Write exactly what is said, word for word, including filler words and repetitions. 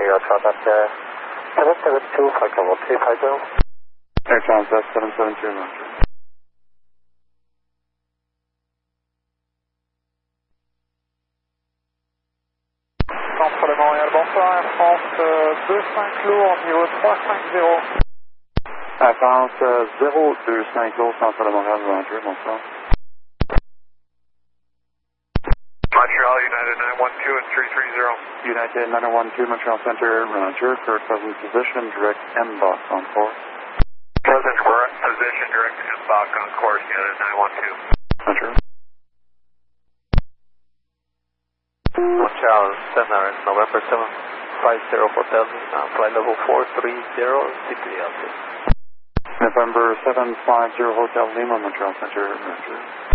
New York, contact uh, seven seven two, flight level three five zero. Air Transat seven seven two, roger. Centre de Montréal, bonsoir, Air France euh, deux cinq lourd, niveau trois cinq zéro. Air France uh, zéro deux cinq lourd, Centre de Montréal, roger, bonsoir. Montreal, United nine one two and three three zero. United nine one two, Montreal Center, roger, for present position, direct M box on course. Present position, direct M box on course, United nine one two. Roger. Montreal Center, November seven five zero Hotel, uh, flight level four three zero, C P L. November seven five zero Hotel Lima, Montreal Center, roger.